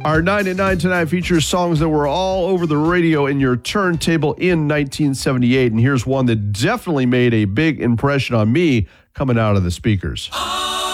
Our 9 at 9 tonight features songs that were all over the radio in your turntable in 1978. And here's one that definitely made a big impression on me coming out of the speakers.